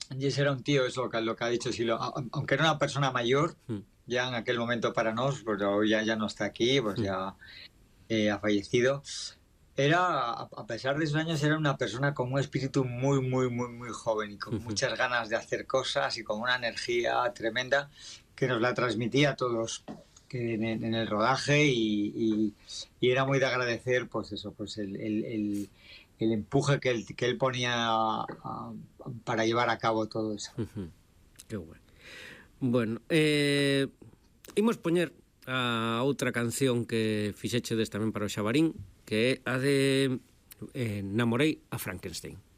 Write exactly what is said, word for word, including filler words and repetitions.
Y ese era un tío, es lo que, lo que ha dicho Silo, a- aunque era una persona mayor, Mm, ya en aquel momento para nos, pero ya, ya no está aquí, pues mm, ya eh, ha fallecido. Era, a a pesar de sus años, era una persona con un espíritu muy, muy, muy, muy joven y con ujú. muchas ganas de hacer cosas y con una energía tremenda que nos la transmitía a todos que en, en el rodaje y, y- y era muy de agradecer, pues eso, pues el, el- el- el empuje que él, que él ponía a- a- para llevar a cabo todo eso. Que guai. Bueno, eh, imos poñer a outra canción que fixechedes tamén para o Xabarín, que é a de eh, Namorei a Frankenstein.